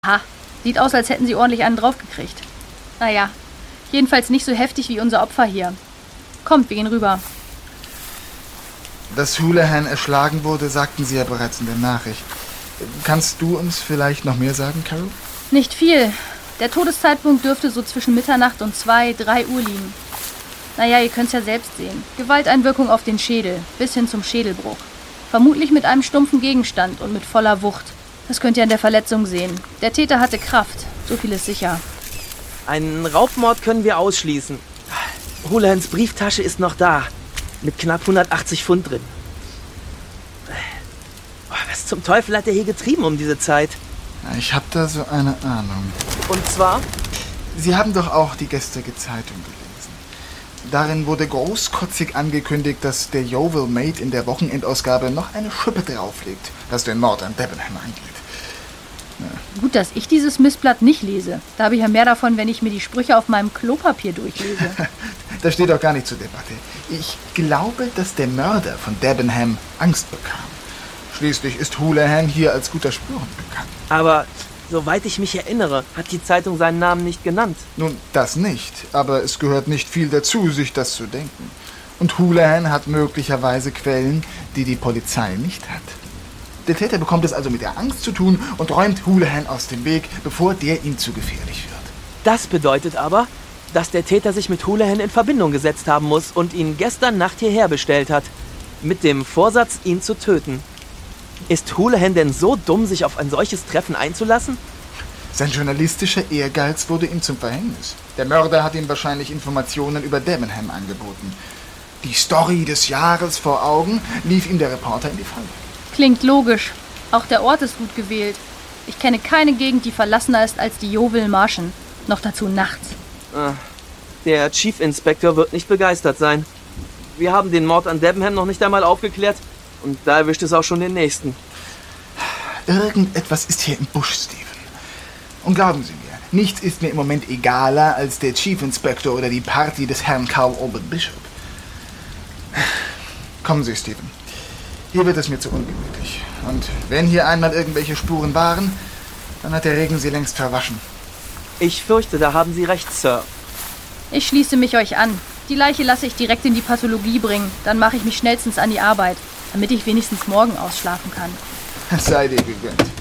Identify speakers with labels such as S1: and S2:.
S1: Ha, sieht aus, als hätten sie ordentlich einen draufgekriegt. Naja, jedenfalls nicht so heftig wie unser Opfer hier. Kommt, wir gehen rüber.
S2: Dass Houlihan erschlagen wurde, sagten sie ja bereits in der Nachricht. Kannst du uns vielleicht noch mehr sagen, Carol?
S1: Nicht viel. Der Todeszeitpunkt dürfte so zwischen Mitternacht und 2, 3 Uhr liegen. Naja, ihr könnt's ja selbst sehen. Gewalteinwirkung auf den Schädel, bis hin zum Schädelbruch. Vermutlich mit einem stumpfen Gegenstand und mit voller Wucht. Das könnt ihr an der Verletzung sehen. Der Täter hatte Kraft, so viel ist sicher.
S3: Einen Raubmord können wir ausschließen. Houlihans Brieftasche ist noch da, mit knapp 180 Pfund drin. Was zum Teufel hat er hier getrieben um diese Zeit?
S2: Ich habe da so eine Ahnung.
S3: Und zwar?
S2: Sie haben doch auch die gestrige Zeitung gelesen. Darin wurde großkotzig angekündigt, dass der Yeovil Maid in der Wochenendausgabe noch eine Schippe drauflegt, was den Mord an Debenham angeht. Ja.
S1: Gut, dass ich dieses Mistblatt nicht lese. Da habe ich ja mehr davon, wenn ich mir die Sprüche auf meinem Klopapier durchlese.
S2: Das steht doch gar nicht zur Debatte. Ich glaube, dass der Mörder von Debenham Angst bekam. Schließlich ist Houlihan hier als guter Spürhund bekannt.
S3: Aber soweit ich mich erinnere, hat die Zeitung seinen Namen nicht genannt.
S2: Nun, das nicht. Aber es gehört nicht viel dazu, sich das zu denken. Und Houlihan hat möglicherweise Quellen, die die Polizei nicht hat. Der Täter bekommt es also mit der Angst zu tun und räumt Houlihan aus dem Weg, bevor der ihm zu gefährlich wird.
S3: Das bedeutet aber, dass der Täter sich mit Houlihan in Verbindung gesetzt haben muss und ihn gestern Nacht hierher bestellt hat. Mit dem Vorsatz, ihn zu töten. Ist Houlihan denn so dumm, sich auf ein solches Treffen einzulassen?
S2: Sein journalistischer Ehrgeiz wurde ihm zum Verhängnis. Der Mörder hat ihm wahrscheinlich Informationen über Debenham angeboten. Die Story des Jahres vor Augen lief ihm der Reporter in die Falle.
S1: Klingt logisch. Auch der Ort ist gut gewählt. Ich kenne keine Gegend, die verlassener ist als die Yeovil Marschen. Noch dazu nachts.
S3: Der Chief Inspector wird nicht begeistert sein. Wir haben den Mord an Debenham noch nicht einmal aufgeklärt und da erwischt es auch schon den nächsten.
S2: Irgendetwas ist hier im Busch, Stephen. Und glauben Sie mir, nichts ist mir im Moment egaler als der Chief Inspector oder die Party des Herrn Carl Albert Bishop. Kommen Sie, Stephen. Hier wird es mir zu ungemütlich. Und wenn hier einmal irgendwelche Spuren waren, dann hat der Regen sie längst verwaschen.
S3: Ich fürchte, da haben Sie recht, Sir.
S1: Ich schließe mich euch an. Die Leiche lasse ich direkt in die Pathologie bringen. Dann mache ich mich schnellstens an die Arbeit, damit ich wenigstens morgen ausschlafen kann.
S2: Sei dir gegönnt.